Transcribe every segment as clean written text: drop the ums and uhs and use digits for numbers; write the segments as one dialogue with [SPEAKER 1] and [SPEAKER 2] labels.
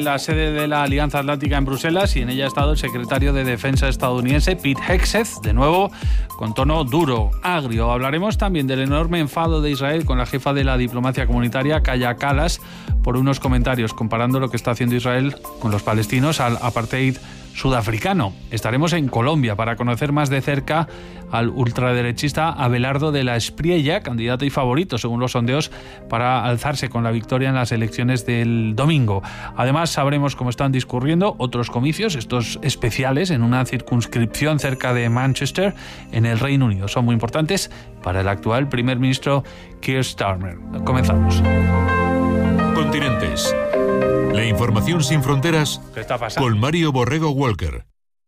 [SPEAKER 1] en la sede de la Alianza Atlántica en Bruselas y en ella ha estado el secretario de Defensa estadounidense, Pete Hegseth, de nuevo con tono duro, agrio. Hablaremos también del enorme enfado de Israel con la jefa de la diplomacia comunitaria, Kaja Kallas, por unos comentarios comparando lo que está haciendo Israel con los palestinos al apartheid sudafricano. Estaremos en Colombia para conocer más de cerca al ultraderechista Abelardo de la Espriella, candidato y favorito según los sondeos para alzarse con la victoria en las elecciones del domingo. Además sabremos cómo están discurriendo otros comicios, estos especiales en una circunscripción cerca de Manchester, en el Reino Unido. Son muy importantes para el actual primer ministro Keir Starmer. Comenzamos.
[SPEAKER 2] Continentes. La información sin fronteras con Mario Borrego Walker.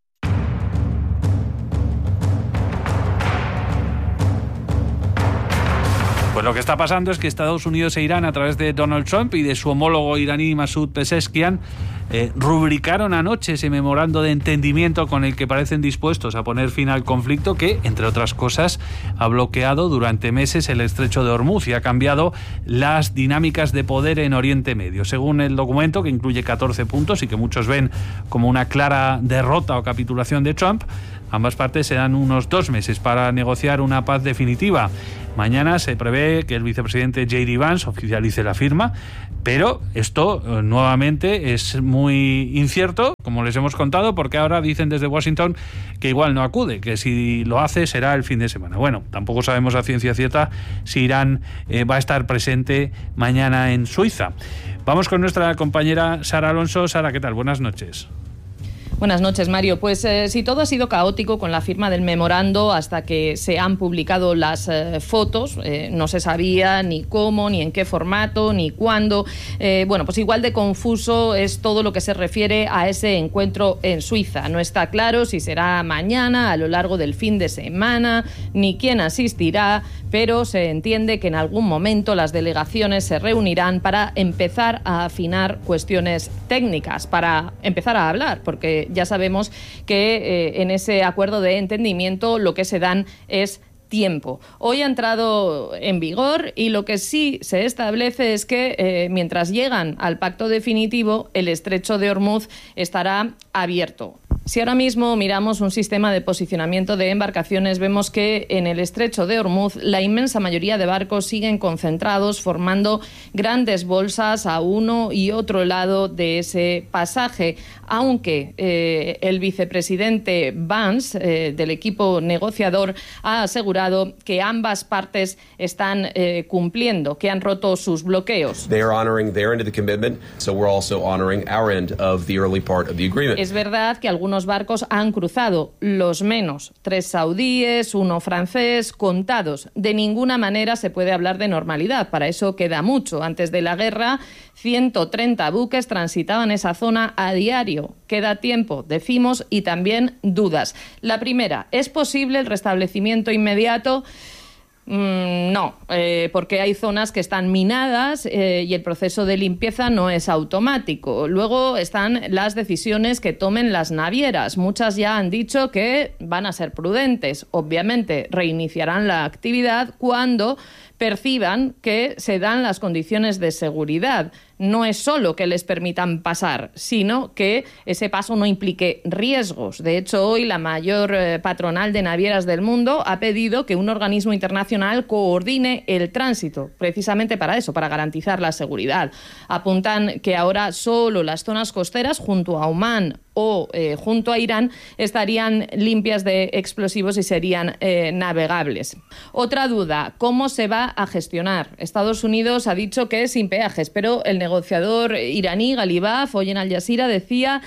[SPEAKER 1] Pues lo que está pasando es que Estados Unidos e Irán, a través de Donald Trump y de su homólogo iraní Masoud Pezeshkian, rubricaron anoche ese memorando de entendimiento con el que parecen dispuestos a poner fin al conflicto que, entre otras cosas, ha bloqueado durante meses el estrecho de Hormuz y ha cambiado las dinámicas de poder en Oriente Medio. Según el documento, que incluye 14 puntos y que muchos ven como una clara derrota o capitulación de Trump, ambas partes se dan unos 2 meses para negociar una paz definitiva. Mañana se prevé que el vicepresidente J.D. Vance oficialice la firma, pero esto nuevamente es muy incierto, como les hemos contado, porque ahora dicen desde Washington que igual no acude, que si lo hace será el fin de semana. Bueno, tampoco sabemos a ciencia cierta si Irán va a estar presente mañana en Suiza. Vamos con nuestra compañera Sara Alonso. Sara, ¿qué tal? Buenas noches.
[SPEAKER 3] Buenas noches, Mario. Pues si todo ha sido caótico con la firma del memorando hasta que se han publicado las fotos, no se sabía ni cómo, ni en qué formato, ni cuándo. Bueno, pues igual de confuso es todo lo que se refiere a ese encuentro en Suiza. No está claro si será mañana, a lo largo del fin de semana, ni quién asistirá, pero se entiende que en algún momento las delegaciones se reunirán para empezar a afinar cuestiones técnicas, para empezar a hablar, porque ya sabemos que en ese acuerdo de entendimiento lo que se dan es tiempo. Hoy ha entrado en vigor y lo que sí se establece es que mientras llegan al pacto definitivo, el estrecho de Hormuz estará abierto. Si ahora mismo miramos un sistema de posicionamiento de embarcaciones, vemos que en el estrecho de Hormuz la inmensa mayoría de barcos siguen concentrados, formando grandes bolsas a uno y otro lado de ese pasaje, aunque el vicepresidente Vance, del equipo negociador, ha asegurado que ambas partes están cumpliendo, que han roto sus bloqueos. Es verdad que algunos barcos han cruzado, los menos, 3 saudíes, 1 francés, contados. De ninguna manera se puede hablar de normalidad, para eso queda mucho. Antes de la guerra, 130 buques transitaban esa zona a diario. Queda tiempo, decimos, y también dudas. La primera, ¿es posible el restablecimiento inmediato? No, porque hay zonas que están minadas y el proceso de limpieza no es automático. Luego están las decisiones que tomen las navieras. Muchas ya han dicho que van a ser prudentes. Obviamente reiniciarán la actividad cuando perciban que se dan las condiciones de seguridad. No es solo que les permitan pasar, sino que ese paso no implique riesgos. De hecho, hoy la mayor patronal de navieras del mundo ha pedido que un organismo internacional coordine el tránsito, precisamente para eso, para garantizar la seguridad. Apuntan que ahora solo las zonas costeras junto a Omán o junto a Irán estarían limpias de explosivos y serían navegables. Otra duda, ¿cómo se va a gestionar? Estados Unidos ha dicho que es sin peajes, pero el negociador iraní Galibaf, hoy en Al Jazeera, decía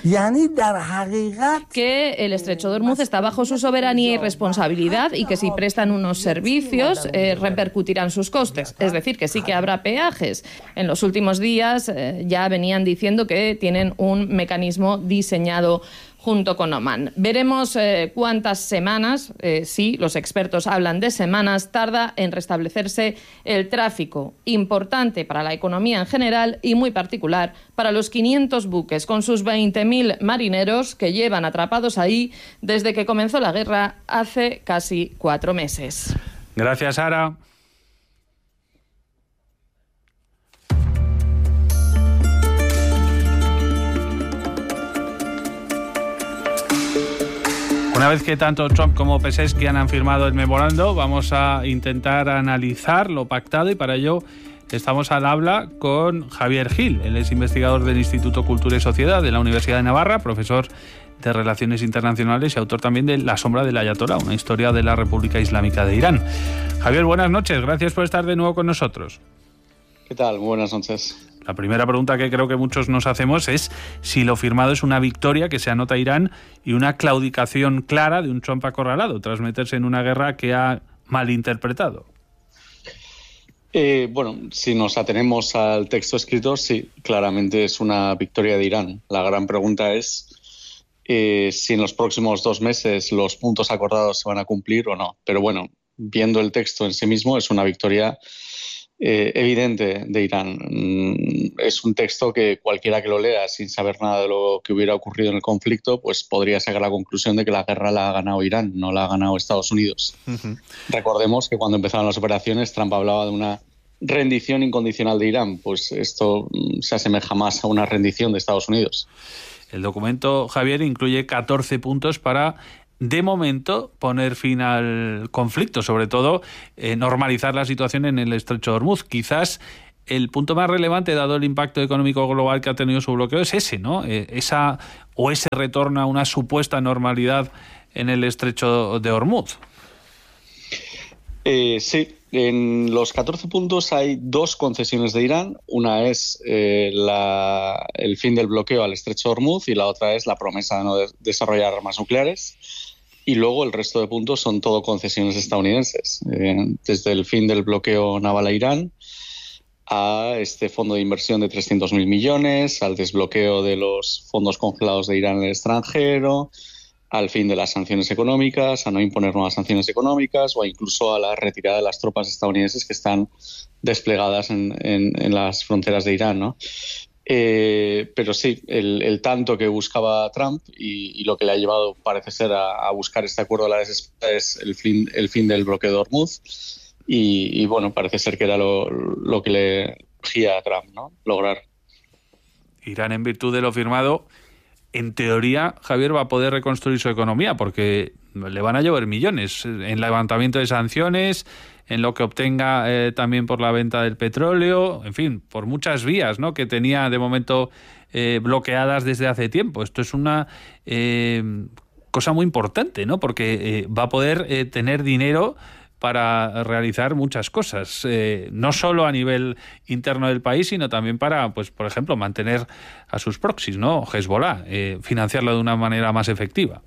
[SPEAKER 3] que el estrecho de Hormuz está bajo su soberanía y responsabilidad y que si prestan unos servicios repercutirán sus costes. Es decir, que sí que habrá peajes. En los últimos días ya venían diciendo que tienen un mecanismo diseñado junto con Omán. Veremos cuántas semanas, sí, los expertos hablan de semanas, tarda en restablecerse el tráfico, importante para la economía en general y muy particular para los 500 buques con sus 20.000 marineros que llevan atrapados ahí desde que comenzó la guerra hace casi 4 meses.
[SPEAKER 1] Gracias, Sara. Una vez que tanto Trump como Pezeshkian han firmado el memorando, vamos a intentar analizar lo pactado y para ello estamos al habla con Javier Gil. Él es investigador del Instituto Cultura y Sociedad de la Universidad de Navarra, profesor de Relaciones Internacionales y autor también de La sombra del Ayatolá, una historia de la República Islámica de Irán. Javier, buenas noches. Gracias por estar de nuevo con nosotros.
[SPEAKER 4] ¿Qué tal? Buenas noches.
[SPEAKER 1] La primera pregunta que creo que muchos nos hacemos es si lo firmado es una victoria que se anota Irán y una claudicación clara de un Trump acorralado tras meterse en una guerra que ha malinterpretado.
[SPEAKER 4] Bueno, si nos atenemos al texto escrito, sí, claramente es una victoria de Irán. La gran pregunta es si en los próximos 2 meses los puntos acordados se van a cumplir o no. Pero bueno, viendo el texto en sí mismo, es una victoria evidente de Irán. Es un texto que cualquiera que lo lea sin saber nada de lo que hubiera ocurrido en el conflicto, pues podría sacar la conclusión de que la guerra la ha ganado Irán, no la ha ganado Estados Unidos. Uh-huh. Recordemos que cuando empezaron las operaciones, Trump hablaba de una rendición incondicional de Irán. Pues esto se asemeja más a una rendición de Estados Unidos.
[SPEAKER 1] El documento, Javier, incluye 14 puntos para, de momento, poner fin al conflicto, sobre todo normalizar la situación en el estrecho de Hormuz. Quizás el punto más relevante, dado el impacto económico global que ha tenido su bloqueo, es ese, ¿no? Ese retorno a una supuesta normalidad en el estrecho de Hormuz.
[SPEAKER 4] Sí, en los 14 puntos hay 2 concesiones de Irán. Una es el fin del bloqueo al estrecho de Hormuz y la otra es la promesa de no desarrollar armas nucleares. Y luego el resto de puntos son todo concesiones estadounidenses, desde el fin del bloqueo naval a Irán a este fondo de inversión de 300.000 millones, al desbloqueo de los fondos congelados de Irán en el extranjero, al fin de las sanciones económicas, a no imponer nuevas sanciones económicas o incluso a la retirada de las tropas estadounidenses que están desplegadas en las fronteras de Irán, ¿no? Pero sí, el tanto que buscaba Trump y lo que le ha llevado, parece ser, a buscar este acuerdo a la desesperada es el fin del bloqueo de Hormuz y bueno, parece ser que era lo que le urgía a Trump, ¿no? Lograr.
[SPEAKER 1] Irán, en virtud de lo firmado, en teoría, Javier, va a poder reconstruir su economía porque le van a llover millones en levantamiento de sanciones, en lo que obtenga también por la venta del petróleo, en fin, por muchas vías, ¿no?, que tenía de momento bloqueadas desde hace tiempo. Esto es una cosa muy importante, ¿no?, porque va a poder tener dinero para realizar muchas cosas, no solo a nivel interno del país, sino también para, pues, por ejemplo, mantener a sus proxies, ¿no?, Hezbollah, financiarlo de una manera más efectiva.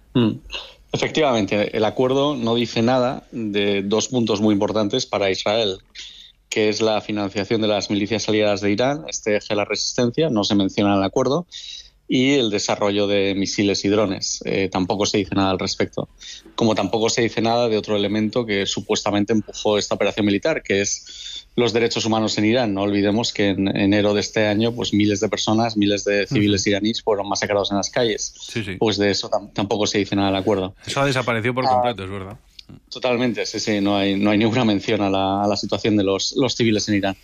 [SPEAKER 4] Efectivamente, el acuerdo no dice nada de 2 puntos muy importantes para Israel, que es la financiación de las milicias aliadas de Irán, este eje de la resistencia, no se menciona en el acuerdo, y el desarrollo de misiles y drones. Tampoco se dice nada al respecto. Como tampoco se dice nada de otro elemento que supuestamente empujó esta operación militar, que es los derechos humanos en Irán. No olvidemos que en enero de este año, pues miles de personas, miles de civiles iraníes fueron masacrados en las calles. Sí. Pues de eso tampoco se dice nada del acuerdo.
[SPEAKER 1] Eso ha desaparecido por completo, es verdad.
[SPEAKER 4] Totalmente, sí. No hay ninguna mención a la situación de los civiles en Irán.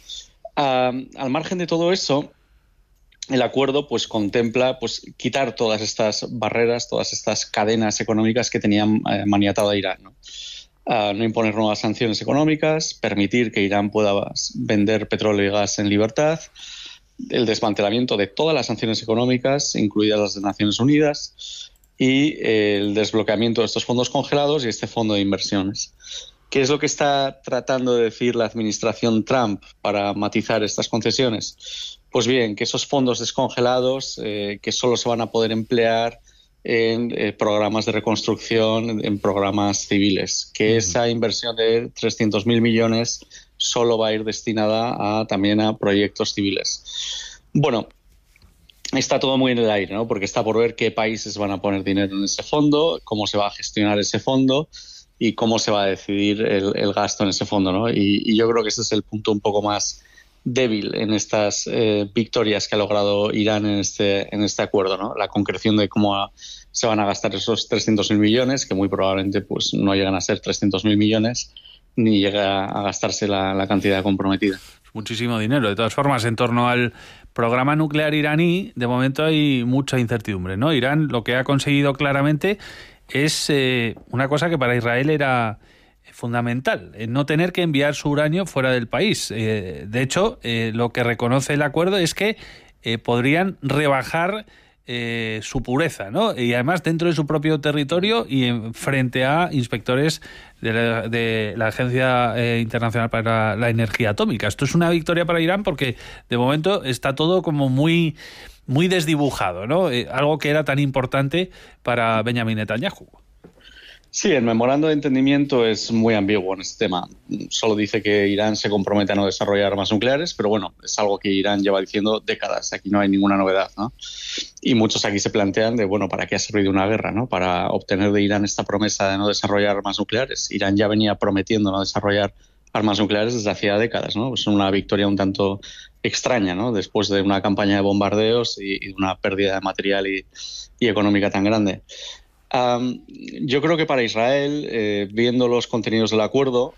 [SPEAKER 4] Al margen de todo eso, el acuerdo pues contempla pues quitar todas estas barreras, todas estas cadenas económicas que tenían maniatado a Irán, ¿no? No imponer nuevas sanciones económicas, permitir que Irán pueda vender petróleo y gas en libertad, el desmantelamiento de todas las sanciones económicas, incluidas las de Naciones Unidas, y el desbloqueamiento de estos fondos congelados y este fondo de inversiones. ¿Qué es lo que está tratando de decir la administración Trump para matizar estas concesiones? Pues bien, que esos fondos descongelados que solo se van a poder emplear en programas de reconstrucción, en programas civiles, que esa inversión de 300.000 millones solo va a ir destinada también a proyectos civiles. Bueno, está todo muy en el aire, ¿no?, porque está por ver qué países van a poner dinero en ese fondo, cómo se va a gestionar ese fondo y cómo se va a decidir el gasto en ese fondo, ¿no? Y yo creo que ese es el punto un poco más débil en estas victorias que ha logrado Irán en este acuerdo, ¿no? La concreción de cómo se van a gastar esos 300.000 millones, que muy probablemente pues no llegan a ser 300.000 millones, ni llega a gastarse la cantidad comprometida.
[SPEAKER 1] Muchísimo dinero. De todas formas, en torno al programa nuclear iraní, de momento hay mucha incertidumbre, ¿no? Irán lo que ha conseguido claramente es una cosa que para Israel era fundamental, no tener que enviar su uranio fuera del país. De hecho, lo que reconoce el acuerdo es que podrían rebajar su pureza, ¿no? Y además dentro de su propio territorio y frente a inspectores de la Agencia Internacional para la Energía Atómica. Esto es una victoria para Irán porque de momento está todo como muy desdibujado, ¿no? Algo que era tan importante para Benjamin Netanyahu.
[SPEAKER 4] Sí, el memorando de entendimiento es muy ambiguo en este tema. Solo dice que Irán se compromete a no desarrollar armas nucleares, pero bueno, es algo que Irán lleva diciendo décadas. Aquí no hay ninguna novedad, ¿no? Y muchos aquí se plantean de, bueno, ¿para qué ha servido una guerra, ¿no? Para obtener de Irán esta promesa de no desarrollar armas nucleares. Irán ya venía prometiendo no desarrollar armas nucleares desde hacía décadas, ¿no? Es una victoria un tanto extraña, ¿no? Después de una campaña de bombardeos y una pérdida de material y económica tan grande. Yo creo que para Israel, viendo los contenidos del acuerdo,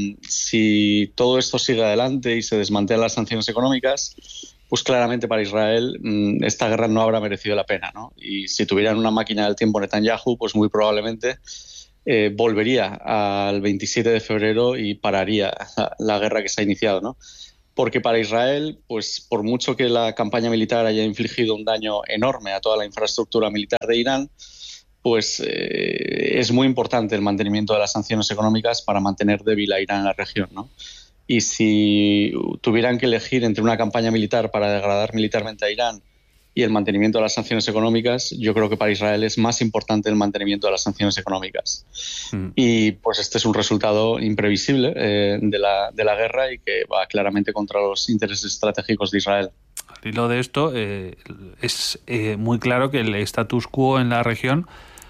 [SPEAKER 4] si todo esto sigue adelante y se desmantelan las sanciones económicas, pues claramente para Israel esta guerra no habrá merecido la pena, ¿no? Y si tuvieran una máquina del tiempo Netanyahu, pues muy probablemente volvería al 27 de febrero y pararía la guerra que se ha iniciado, ¿no? Porque para Israel, pues por mucho que la campaña militar haya infligido un daño enorme a toda la infraestructura militar de Irán, pues es muy importante el mantenimiento de las sanciones económicas para mantener débil a Irán en la región, ¿no? Y si tuvieran que elegir entre una campaña militar para degradar militarmente a Irán y el mantenimiento de las sanciones económicas, yo creo que para Israel es más importante el mantenimiento de las sanciones económicas. Y pues este es un resultado imprevisible de la guerra y que va claramente contra los intereses estratégicos de Israel.
[SPEAKER 1] Al hilo de esto, es muy claro que el status quo en la región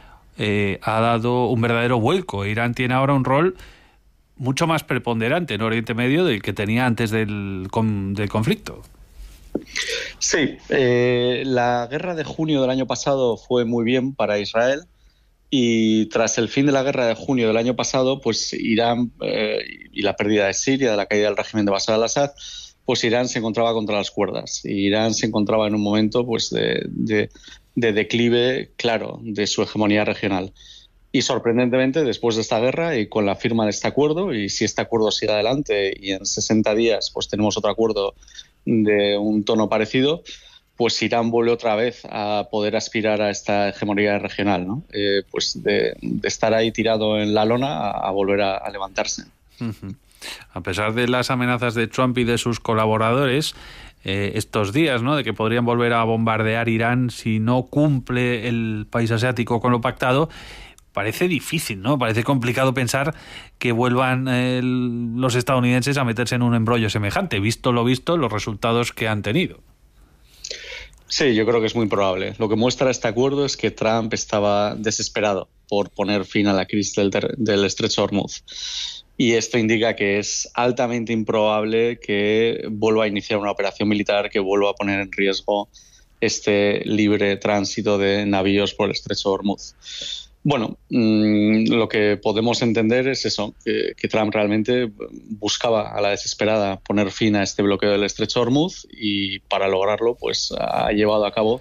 [SPEAKER 1] ha dado un verdadero vuelco. Irán tiene ahora un rol mucho más preponderante en Oriente Medio del que tenía antes del conflicto.
[SPEAKER 4] Sí, la guerra de junio del año pasado fue muy bien para Israel y tras el fin de la guerra de junio del año pasado, pues Irán y la pérdida de Siria, de la caída del régimen de Bashar al-Assad, pues Irán se encontraba contra las cuerdas. Irán se encontraba en un momento pues de declive claro de su hegemonía regional. Y sorprendentemente, después de esta guerra y con la firma de este acuerdo, y si este acuerdo sigue adelante y en 60 días pues tenemos otro acuerdo de un tono parecido, pues Irán vuelve otra vez a poder aspirar a esta hegemonía regional, ¿no? Pues de estar ahí tirado en la lona a volver a levantarse.
[SPEAKER 1] Uh-huh. A pesar de las amenazas de Trump y de sus colaboradores, estos días, ¿no?, de que podrían volver a bombardear Irán si no cumple el país asiático con lo pactado, parece difícil, ¿no? Parece complicado pensar que vuelvan los estadounidenses a meterse en un embrollo semejante, visto lo visto, los resultados que han tenido.
[SPEAKER 4] Sí, yo creo que es muy probable. Lo que muestra este acuerdo es que Trump estaba desesperado por poner fin a la crisis del estrecho de Hormuz. Y esto indica que es altamente improbable que vuelva a iniciar una operación militar que vuelva a poner en riesgo este libre tránsito de navíos por el estrecho de Hormuz. Bueno, lo que podemos entender es eso, que Trump realmente buscaba a la desesperada poner fin a este bloqueo del estrecho de Hormuz y para lograrlo pues ha llevado a cabo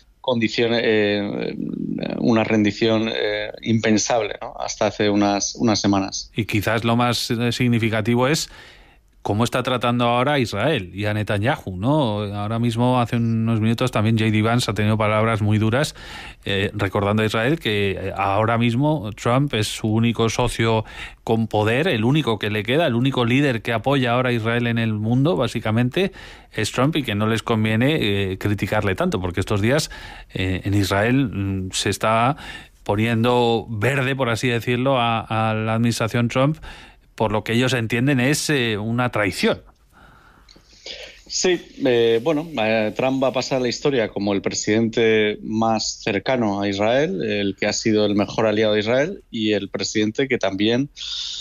[SPEAKER 4] una rendición impensable, ¿no?, hasta hace unas semanas.
[SPEAKER 1] Y quizás lo más significativo es cómo está tratando ahora a Israel y a Netanyahu, ¿no? Ahora mismo, hace unos minutos, también J.D. Vance ha tenido palabras muy duras recordando a Israel que ahora mismo Trump es su único socio con poder, el único que le queda, el único líder que apoya ahora a Israel en el mundo, básicamente, es Trump, y que no les conviene criticarle tanto, porque estos días en Israel se está poniendo verde, por así decirlo, a la administración Trump, por lo que ellos entienden es una traición.
[SPEAKER 4] Sí, Trump va a pasar a la historia como el presidente más cercano a Israel, el que ha sido el mejor aliado de Israel y el presidente que también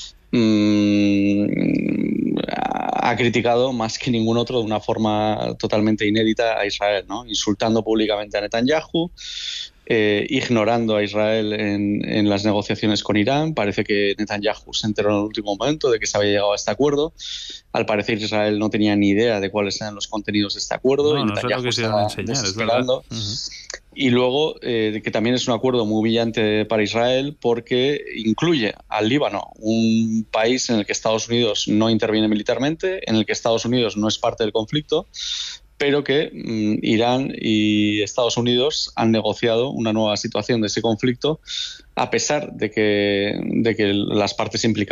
[SPEAKER 4] ha criticado más que ningún otro de una forma totalmente inédita a Israel, ¿no? Insultando públicamente a Netanyahu, ignorando a Israel en las negociaciones con Irán. Parece que Netanyahu se enteró en el último momento de que se había llegado a este acuerdo. Al parecer Israel no tenía ni idea de cuáles eran los contenidos de este acuerdo y Netanyahu estaba desesperando. Y luego, que también es un acuerdo muy brillante para Israel porque incluye al Líbano, un país en el que Estados Unidos no interviene militarmente, en el que Estados Unidos no es parte del conflicto, pero que Irán y Estados Unidos han negociado una nueva situación de ese conflicto, a pesar de que las partes implicadas